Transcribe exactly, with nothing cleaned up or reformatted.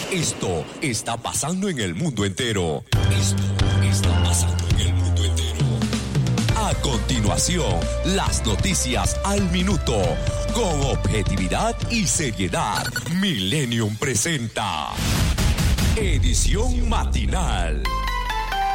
Esto está pasando en el mundo entero. Esto está pasando en el mundo entero. A continuación, las noticias al minuto. Con objetividad y seriedad. Millennium presenta Edición Matinal.